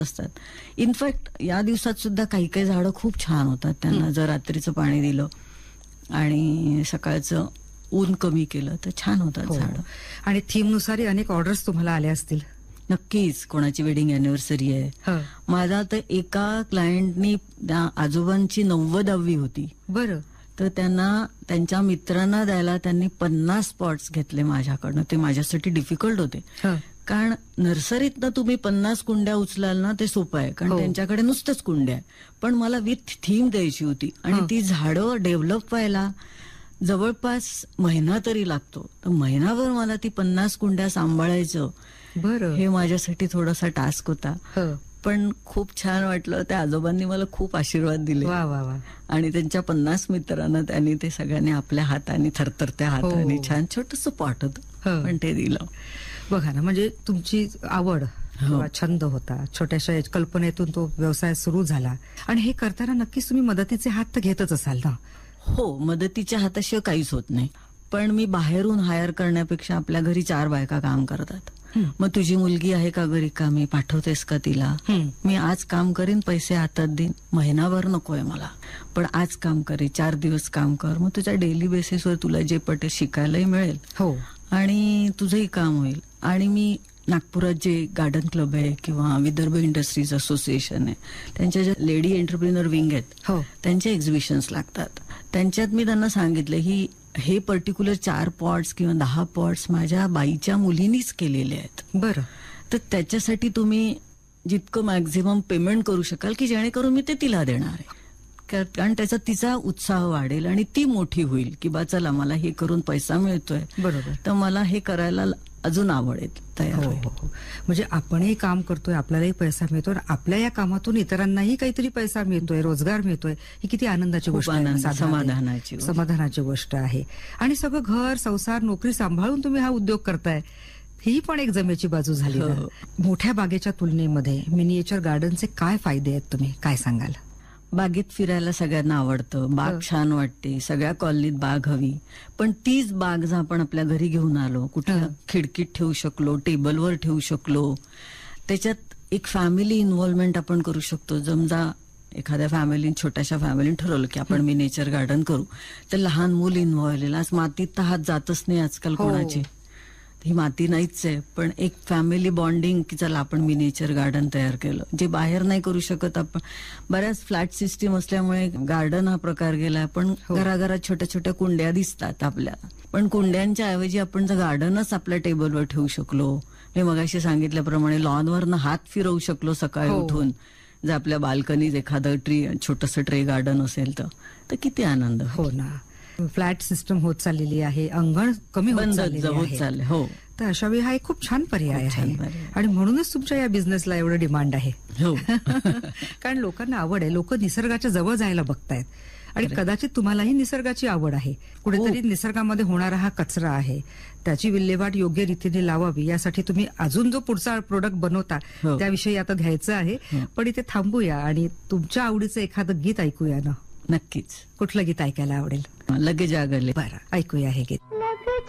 असतात. इनफॅक्ट या दिवसात सुद्धा काही काही झाडं खूप छान होतात. त्यांना जर रात्रीचं पाणी दिलं आणि सकाळचं ऊन कमी केलं तर छान होतात झाडं. आणि थीमनुसारही अनेक ऑर्डर्स तुम्हाला आल्या असतील. नक्कीच. कोणाची वेडिंग अॅनिव्हर्सरी आहे. माझा तर एका क्लायंटनी त्या आजोबांची 90वी होती. बरं. तर त्यांना त्यांच्या मित्रांना द्यायला त्यांनी 50 स्पॉट्स घेतले माझ्याकडनं. ते माझ्यासाठी डिफिकल्ट होते, कारण नर्सरीतनं तुम्ही 50 कुंड्या उचलाल ना ते सोपं आहे, कारण त्यांच्याकडे नुसतंच कुंड्या आहे. पण मला विथ थीम द्यायची होती आणि ती झाडं डेव्हलप व्हायला जवळपास महिना तरी लागतो. तर महिनाभर मला ती 50 कुंड्या सांभाळायचं बरं, हे माझ्यासाठी थोडासा टास्क होता. पण खूप छान वाटलं. त्या आजोबांनी मला खूप आशीर्वाद दिले. वा वा वा. आणि त्यांच्या 50 मित्रांना त्यांनी ते सगळ्यांनी आपल्या हाताने थरथरत्या हाताने छान छोटस पॉट होतं पण ते दिलं. बघा ना, म्हणजे तुमची आवड किंवा छंद होता, छोट्याशा कल्पनेतून तो व्यवसाय सुरू झाला. आणि हे करताना नक्कीच तुम्ही मदतीचे हात तर घेतच असाल ना. हो, मदतीच्या हाताशिवाय काहीच होत नाही. पण मी बाहेरून हायर करण्यापेक्षा आपल्या घरी 4 बायका काम करतात. मग तुझी मुलगी आहे का घरी, का मी पाठवतेस का तिला, मी आज काम करीन, पैसे हातात देईन, महिनाभर नकोय मला, पण आज काम करे, 4 दिवस काम कर, मग तुझ्या डेली बेसिसवर तुला जे पटेल शिकायलाही मिळेल आणि तुझंही काम होईल. आणि मी नागपुरात जे गार्डन क्लब आहे किंवा विदर्भ इंडस्ट्रीज असोसिएशन आहे, त्यांच्या ज्या लेडी एंटरप्रिनर विंग आहेत त्यांचे एक्झिबिशन्स लागतात. त्यांच्यात मी त्यांना सांगितलं हे पर्टिक्युलर 4 पॉट्स किंवा 10 पॉट्स माझ्या बाईच्या मुलीनीच केलेले आहेत. बरं. तर त्याच्यासाठी तुम्ही जितकं मॅक्झिमम पेमेंट करू शकाल की जेणेकरून मी ते तिला देणार आहे, कारण त्याचा तिचा उत्साह वाढेल आणि ती मोठी होईल की बा चला मला हे करून पैसा मिळतोय, बरोबर, तर मला हे करायला अजून आवडेल, तयार होईल. म्हणजे आपणही काम करतोय, आपल्यालाही पैसा मिळतोय, आपल्या या कामातून इतरांनाही काहीतरी पैसा मिळतोय, रोजगार मिळतोय, ही किती आनंदाची गोष्ट आहे, समाधानाची गोष्ट आहे. आणि सगळं घर संसार नोकरी सांभाळून तुम्ही हा उद्योग करताय, ही पण एक जमेची बाजू झाली. मोठ्या बागेच्या तुलनेमध्ये मिनिएचर गार्डनचे काय फायदे आहेत, तुम्ही काय सांगाल? बागेत फिरायला सगळ्यांना आवडतं, बाग छान वाटते, सगळ्या कॉलनीत बाग हवी. पण तीच बाग जर आपण आपल्या घरी घेऊन आलो, कुठे खिडकीत ठेवू शकलो, टेबलवर ठेवू शकलो, त्याच्यात एक फॅमिली इन्व्हॉल्वमेंट आपण करू शकतो. समजा एखाद्या छोट्याशा फॅमिलीने ठरवलं की आपण मिनिएचर गार्डन करू, तर लहान मूल इन्व्हॉल्व. आज मातीत तर हात जातच नाही आजकाल कोणाचे, ही माती नाहीच आहे, पण एक फॅमिली बॉन्डिंग की चला आपण मिनिएचर गार्डन तयार केलं, जे बाहेर नाही करू शकत आपण. बऱ्याच फ्लॅट सिस्टीम असल्यामुळे गार्डन हा प्रकार गेलाय, पण घराघरात छोट्या छोट्या कुंड्या दिसतात आपल्याला. पण कुंड्यांच्या ऐवजी आपण जर गार्डनच आपल्या टेबलवर ठेवू शकलो, मी मगाशी सांगितल्याप्रमाणे लॉनवरनं हात फिरवू शकलो सकाळी उठून, जर आपल्या बाल्कनीत एखादं छोटंसं ट्रे गार्डन असेल तर किती आनंद. हो ना. फ्लॅट सिस्टम होत चाललेली आहे, अंगण कमी होत चालले. हो, तर अशा वेळी हा एक खूप छान पर्याय आहे आणि म्हणूनच तुमच्या या बिझनेसला एवढं डिमांड आहे. कारण लोकांना आवड आहे, लोक निसर्गाच्या जवळ जायला बघतायत आणि कदाचित तुम्हालाही निसर्गाची आवड आहे. कुठेतरी निसर्गामध्ये होणारा हा कचरा आहे, त्याची विल्हेवाट योग्य रीतीने लावावी, यासाठी तुम्ही अजून जो पुढचा प्रोडक्ट बनवता त्याविषयी आता घ्यायचं आहे. पण इथे थांबूया आणि तुमच्या आवडीचं एखादं गीत ऐकूया ना. नक्कीच. कुठलं गीत ऐकायला आवडेल? लगे जागले. बरं, ऐकूया हे गीत.